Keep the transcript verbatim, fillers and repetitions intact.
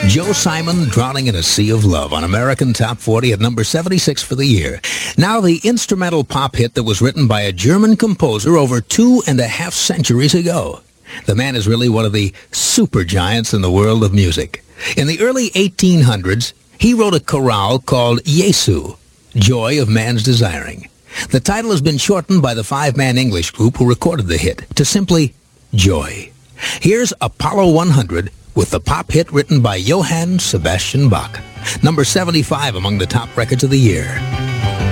Joe Simon, Drowning in a Sea of Love on American Top forty at number seventy-six for the year. Now the instrumental pop hit that was written by a German composer over two and a half centuries ago. The man is really one of the super giants in the world of music. In the early eighteen hundreds, he wrote a chorale called Jesu, Joy of Man's Desiring. The title has been shortened by the five-man English group who recorded the hit to simply Joy. Here's Apollo one hundred with the pop hit written by Johann Sebastian Bach, number seventy-five among the top records of the year.